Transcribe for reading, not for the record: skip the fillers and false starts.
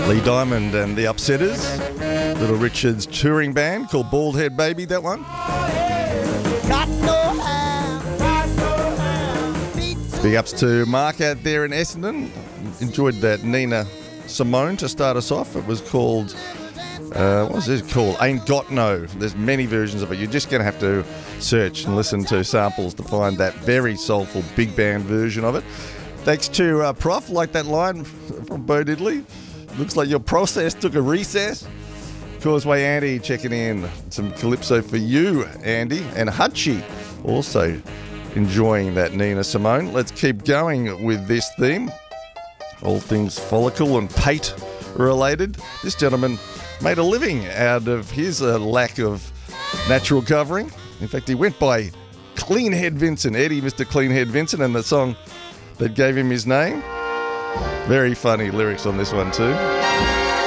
Lee Diamond and the Upsetters. Little Richard's touring band called Bald Head Baby, that one. Big ups to Mark out there in Essendon. Enjoyed that Nina Simone to start us off. It was called, what was it called? Ain't Got No. There's many versions of it. You're just going to have to search and listen to samples to find that very soulful big band version of it. Thanks to Prof, like that line from Bo Diddley. Looks like your process took a recess. Causeway Andy checking in. Some Calypso for you, Andy. And Hutchie also enjoying that Nina Simone. Let's keep going with this theme. All things follicle and pate related. This gentleman made a living out of his lack of natural covering. In fact, he went by Cleanhead Vincent, Eddie Mr. Cleanhead Vincent, and the song that gave him his name. Very funny lyrics on this one too.